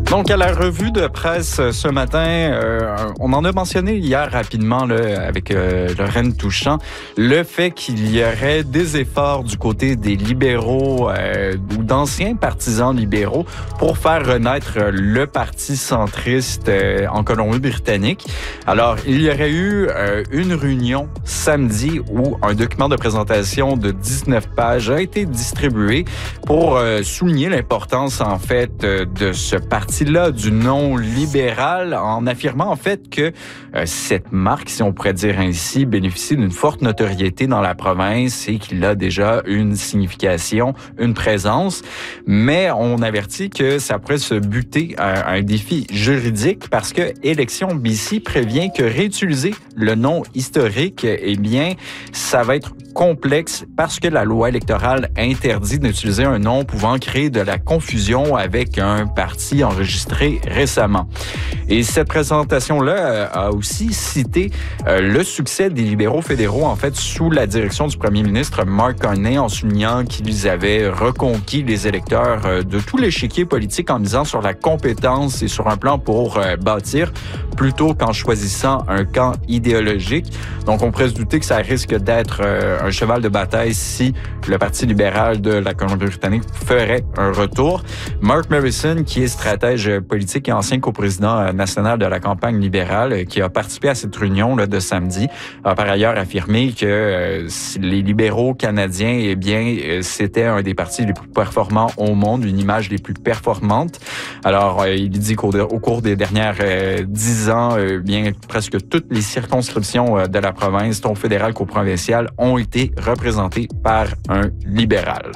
Donc, à la revue de presse ce matin, on en a mentionné hier rapidement là, avec Lorraine Touchant, le fait qu'il y aurait des efforts du côté des libéraux ou d'anciens partisans libéraux pour faire renaître le parti centriste en Colombie-Britannique. Alors, il y aurait eu une réunion samedi où un document de présentation de 19 pages a été distribué pour souligner l'importance, en fait, de ce parti du nom libéral, en affirmant en fait que cette marque, si on pourrait dire ainsi, bénéficie d'une forte notoriété dans la province et qu'il a déjà une signification, une présence. Mais on avertit que ça pourrait se buter à un défi juridique parce que Élections BC prévient que réutiliser le nom historique, eh bien, ça va être complexe parce que la loi électorale interdit d'utiliser un nom pouvant créer de la confusion avec un parti enregistré récemment. Et cette présentation-là a aussi cité le succès des libéraux fédéraux, en fait, sous la direction du premier ministre Mark Carney, en soulignant qu'ils avaient reconquis les électeurs de tout l'échiquier politique en misant sur la compétence et sur un plan pour bâtir, plutôt qu'en choisissant un camp idéologique. Donc, on pourrait se douter que ça risque d'être un cheval de bataille si le Parti libéral de la Colombie-Britannique ferait un retour. Mark Morrison, qui est stratège politique et ancien coprésident national de la campagne libérale, qui a participé à cette réunion là, de samedi, a par ailleurs affirmé que les libéraux canadiens, eh bien, c'était un des partis les plus performants au monde, une image des plus performantes. Alors, il dit qu'au cours des dernières 10 ans, bien, presque toutes les circonscriptions de la province, tant fédérale qu'au provincial, ont été représentées par un libéral.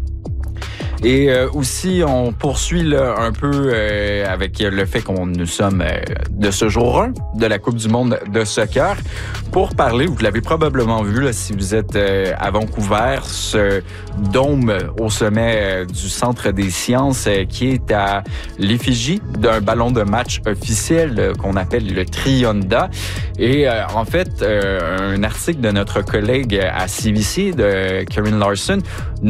Et aussi, on poursuit là, un peu avec le fait qu'on nous sommes de ce jour 1 de la Coupe du monde de soccer pour parler, vous l'avez probablement vu là, si vous êtes à Vancouver, ce dôme au sommet du Centre des sciences qui est à l'effigie d'un ballon de match officiel qu'on appelle le Tri-Honda. Et en fait, un article de notre collègue à CBC, de Karen Larson,